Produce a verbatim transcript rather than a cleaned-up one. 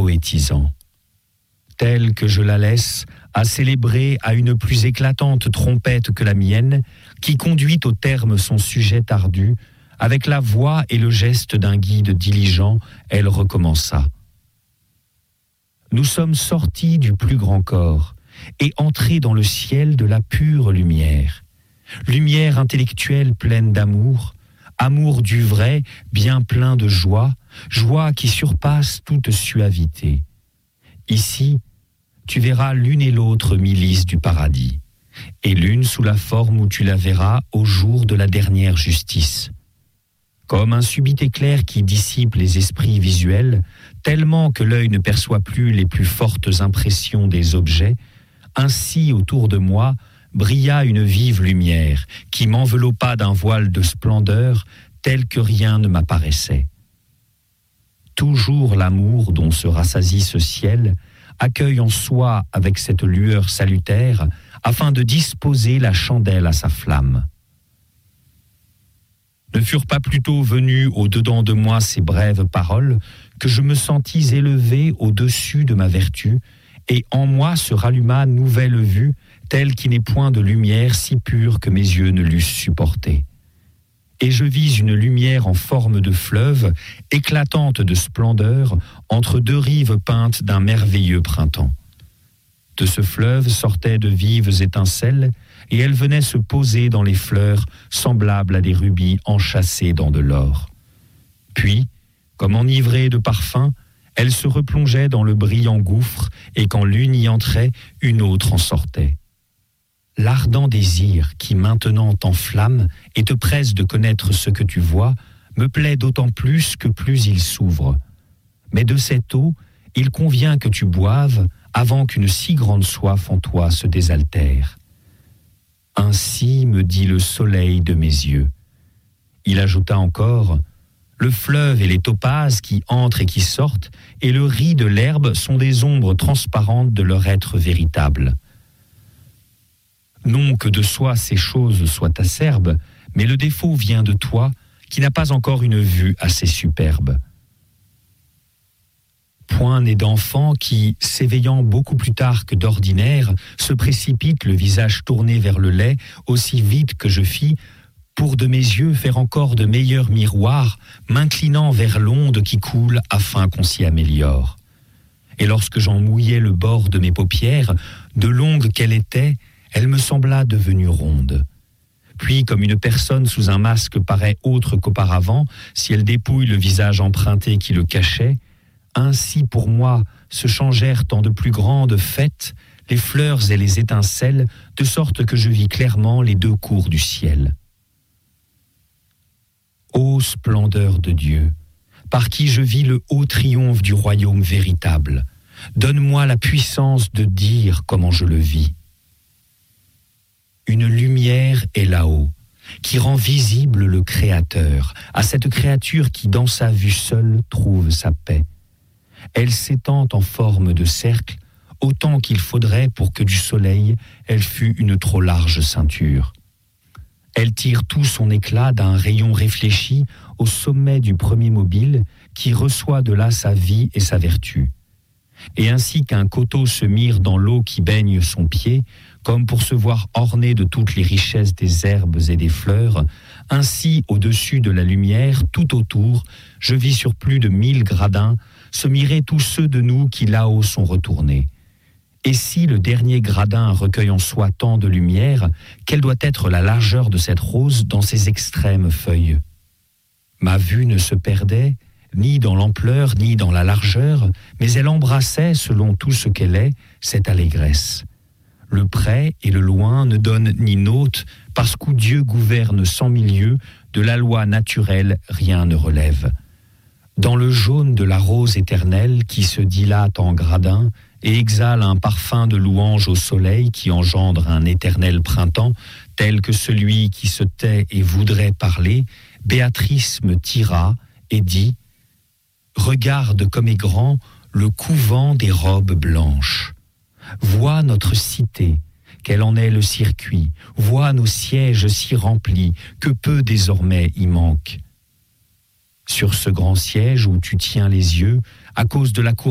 poétisant. Telle que je la laisse à célébrer à une plus éclatante trompette que la mienne, qui conduit au terme son sujet ardu, avec la voix et le geste d'un guide diligent, elle recommença. Nous sommes sortis du plus grand corps et entrés dans le ciel de la pure lumière. Lumière intellectuelle pleine d'amour, amour du vrai, bien plein de joie, joie qui surpasse toute suavité. Ici, tu verras l'une et l'autre milice du paradis, et l'une sous la forme où tu la verras au jour de la dernière justice. Comme un subit éclair qui dissipe les esprits visuels, tellement que l'œil ne perçoit plus les plus fortes impressions des objets, ainsi autour de moi brilla une vive lumière qui m'enveloppa d'un voile de splendeur tel que rien ne m'apparaissait. Toujours l'amour dont se rassasie ce ciel accueille en soi avec cette lueur salutaire afin de disposer la chandelle à sa flamme. Ne furent pas plutôt venues au-dedans de moi ces brèves paroles que je me sentis élevé au-dessus de ma vertu et en moi se ralluma nouvelle vue telle qui n'est point de lumière si pure que mes yeux ne l'eussent supportée. Et je vis une lumière en forme de fleuve, éclatante de splendeur, entre deux rives peintes d'un merveilleux printemps. De ce fleuve sortaient de vives étincelles, et elles venaient se poser dans les fleurs, semblables à des rubis enchâssés dans de l'or. Puis, comme enivrées de parfum, elles se replongeaient dans le brillant gouffre, et quand l'une y entrait, une autre en sortait. L'ardent désir qui maintenant t'enflamme et te presse de connaître ce que tu vois me plaît d'autant plus que plus il s'ouvre. Mais de cette eau, il convient que tu boives avant qu'une si grande soif en toi se désaltère. Ainsi me dit le soleil de mes yeux. Il ajouta encore, le fleuve et les topazes qui entrent et qui sortent et le riz de l'herbe sont des ombres transparentes de leur être véritable. Non que de soi ces choses soient acerbes, mais le défaut vient de toi, qui n'as pas encore une vue assez superbe. Point né d'enfant qui, s'éveillant beaucoup plus tard que d'ordinaire, se précipite le visage tourné vers le lait aussi vite que je fis, pour de mes yeux faire encore de meilleurs miroirs, m'inclinant vers l'onde qui coule afin qu'on s'y améliore. Et lorsque j'en mouillais le bord de mes paupières, de longue qu'elle était, elle me sembla devenue ronde. Puis, comme une personne sous un masque paraît autre qu'auparavant, si elle dépouille le visage emprunté qui le cachait, ainsi pour moi se changèrent en de plus grandes fêtes les fleurs et les étincelles, de sorte que je vis clairement les deux cours du ciel. Ô splendeur de Dieu, par qui je vis le haut triomphe du royaume véritable, donne-moi la puissance de dire comment je le vis. Une lumière est là-haut, qui rend visible le Créateur, à cette créature qui, dans sa vue seule, trouve sa paix. Elle s'étend en forme de cercle, autant qu'il faudrait pour que du soleil, elle fût une trop large ceinture. Elle tire tout son éclat d'un rayon réfléchi au sommet du premier mobile, qui reçoit de là sa vie et sa vertu. Et ainsi qu'un coteau se mire dans l'eau qui baigne son pied, comme pour se voir orné de toutes les richesses des herbes et des fleurs, ainsi au-dessus de la lumière, tout autour, je vis sur plus de mille gradins se mirer tous ceux de nous qui là-haut sont retournés. Et si le dernier gradin recueille en soi tant de lumière, quelle doit être la largeur de cette rose dans ses extrêmes feuilles? Ma vue ne se perdait, ni dans l'ampleur, ni dans la largeur, mais elle embrassait, selon tout ce qu'elle est, cette allégresse. Le près et le loin ne donnent ni n'ôtent, parce qu'où Dieu gouverne sans milieu, de la loi naturelle rien ne relève. Dans le jaune de la rose éternelle qui se dilate en gradin et exhale un parfum de louange au soleil qui engendre un éternel printemps, tel que celui qui se tait et voudrait parler, Béatrice me tira et dit « Regarde comme est grand le couvent des robes blanches. Vois notre cité, quel en est le circuit, vois nos sièges si remplis, que peu désormais y manque. Sur ce grand siège où tu tiens les yeux, à cause de la cour